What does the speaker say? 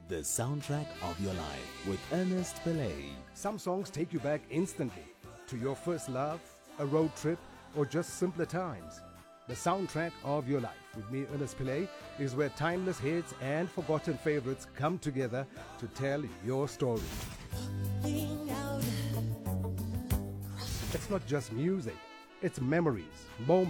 The soundtrack of your life with Ernest Pillay. Some songs take you back instantly to your first love, a road trip, or just simpler times. The soundtrack of your life with me, Ernest Pillay, is where timeless hits and forgotten favorites come together to tell your story. It's not just music, it's memories, moments.